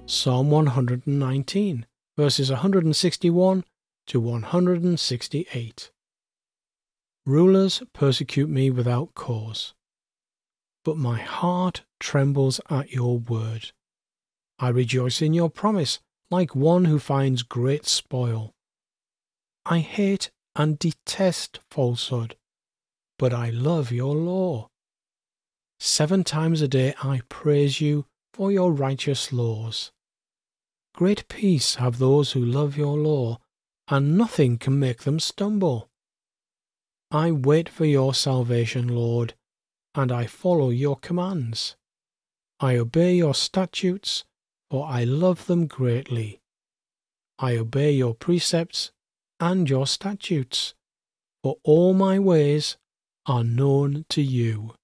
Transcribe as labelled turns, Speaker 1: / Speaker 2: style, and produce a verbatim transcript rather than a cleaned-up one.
Speaker 1: Psalm one hundred nineteen, verses one hundred sixty-one to one hundred sixty-eight. Rulers persecute me without cause, but my heart trembles at your word. I rejoice in your promise like one who finds great spoil. I hate and detest falsehood, but I love your law. Seven times a day I praise you for your righteous laws. Great peace have those who love your law, and nothing can make them stumble. I wait for your salvation, Lord, and I follow your commands. I obey your statutes, for I love them greatly. I obey your precepts and your statutes, for all my ways are known to you.